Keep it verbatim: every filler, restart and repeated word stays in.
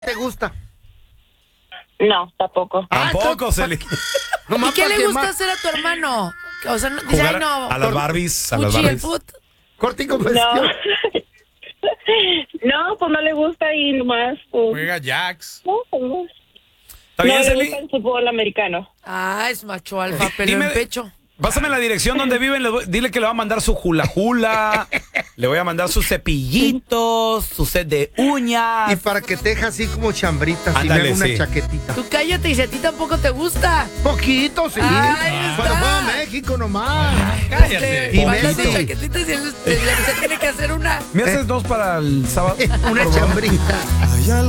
¿Te gusta? No, tampoco. Tampoco, se le... ¿Y qué le gusta hacer a tu hermano? O sea, no, dice, ay, no. A las Barbies, a las Fuchi, el Barbies. foot. Corte y No. confesión. No, pues no le gusta y nomás. Pues, Juega Jacks. no, pues no. ¿Está No bien, le Celi? gusta el fútbol americano. Ah, es macho alfa, pelo Dime- en pecho. Pásame la dirección donde viven. le voy- Dile que le va a mandar su hula hula. Le voy a mandar sus cepillitos, su set de uñas. Y para que te deje así como chambritas y me Ándale, haga una sí. chaquetita. Tú cállate y si a ti tampoco te gusta. Poquito, sí. Ahí Cuando está. fue a México nomás. Cállate. Y Ponle Messi. tu chaquetita y se, se- se tiene que hacer una. ¿Me haces dos para el sábado? Una chambrita. Hay algo